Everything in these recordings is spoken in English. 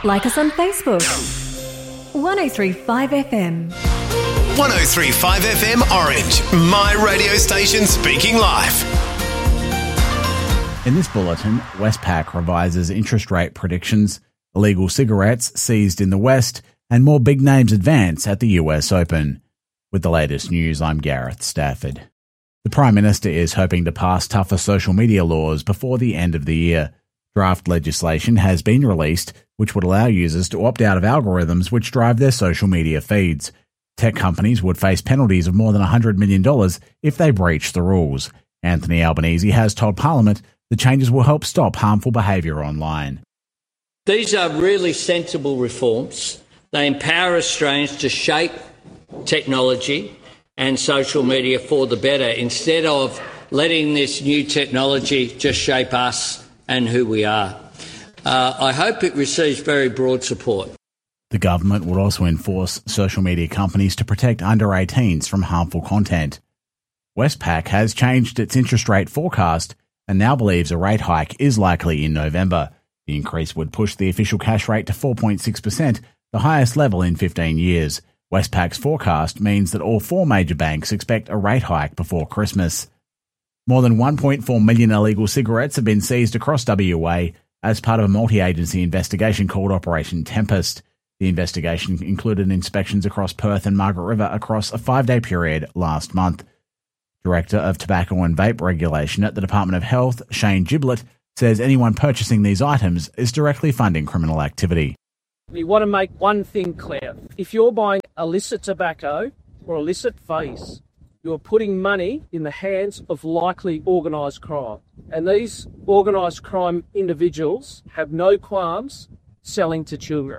Like us on Facebook. 1035 FM. 1035 FM Orange, my radio station speaking live. In this bulletin, Westpac revises interest rate predictions, illegal cigarettes seized in the West, and more big names advance at the US Open. With the latest news, I'm Gareth Stafford. The Prime Minister is hoping to pass tougher social media laws before the end of the year. Draft legislation has been released, which would allow users to opt out of algorithms which drive their social media feeds. Tech companies would face penalties of more than $100 million if they breach the rules. Anthony Albanese has told Parliament the changes will help stop harmful behaviour online. These are really sensible reforms. They empower Australians to shape technology and social media for the better, instead of letting this new technology just shape us and who we are. I hope it receives very broad support. The government would also enforce social media companies to protect under 18s from harmful content. Westpac has changed its interest rate forecast and now believes a rate hike is likely in November. The increase would push the official cash rate to 4.6%, the highest level in 15 years. Westpac's forecast means that all four major banks expect a rate hike before Christmas. More than 1.4 million illegal cigarettes have been seized across WA as part of a multi-agency investigation called Operation Tempest. The investigation included inspections across Perth and Margaret River across a 5-day period last month. Director of Tobacco and Vape Regulation at the Department of Health, Shane Giblett, says anyone purchasing these items is directly funding criminal activity. We want to make one thing clear. If you're buying illicit tobacco or illicit vapes, you're putting money in the hands of likely organised crime. And these organised crime individuals have no qualms selling to children.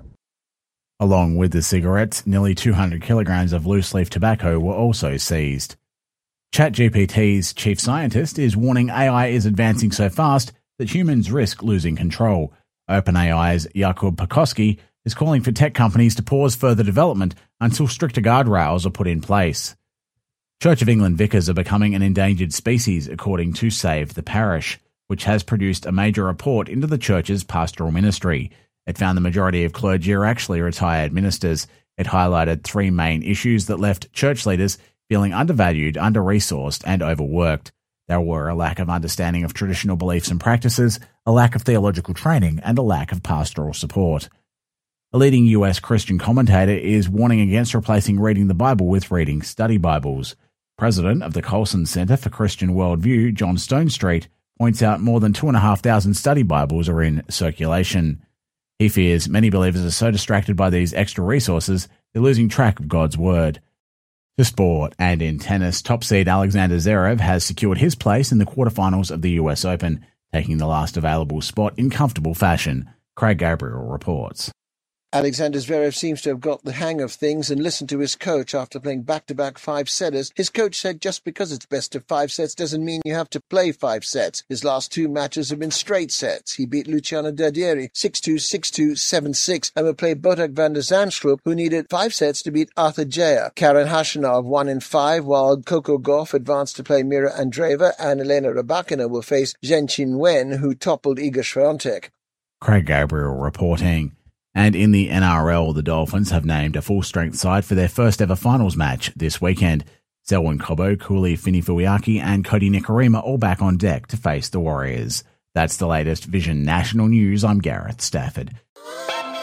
Along with the cigarettes, nearly 200 kilograms of loose-leaf tobacco were also seized. ChatGPT's chief scientist is warning AI is advancing so fast that humans risk losing control. OpenAI's Jakub Pekoski is calling for tech companies to pause further development until stricter guardrails are put in place. Church of England vicars are becoming an endangered species, according to Save the Parish, which has produced a major report into the church's pastoral ministry. It found the majority of clergy are actually retired ministers. It highlighted three main issues that left church leaders feeling undervalued, under-resourced and overworked. There were a lack of understanding of traditional beliefs and practices, a lack of theological training, and a lack of pastoral support. A leading US Christian commentator is warning against replacing reading the Bible with reading study Bibles. President of the Colson Center for Christian Worldview, John Stonestreet, points out more than 2,500 study Bibles are in circulation. He fears many believers are so distracted by these extra resources they're losing track of God's Word. To sport, and in tennis, top seed Alexander Zverev has secured his place in the quarterfinals of the US Open, taking the last available spot in comfortable fashion. Craig Gabriel reports. Alexander Zverev seems to have got the hang of things and listened to his coach after playing back-to-back 5-setters. His coach said just because it's best of 5 sets doesn't mean you have to play 5 sets. His last 2 matches have been straight sets. He beat Luciano Dadieri 6-2, 6-2, 7-6 and will play Botak van der Zandschulp, who needed 5 sets to beat Arthur Jaya. Karen Khachanov won in 5, while Coco Gauff advanced to play Mira Andreeva, and Elena Rybakina will face Zheng Qinwen, who toppled Iga Swiatek. Craig Gabriel reporting. And in the NRL, the Dolphins have named a full-strength side for their first-ever finals match this weekend. Selwyn Cobbo, Cooley Finifuiaki and Cody Nikorima all back on deck to face the Warriors. That's the latest Vision National News. I'm Gareth Stafford.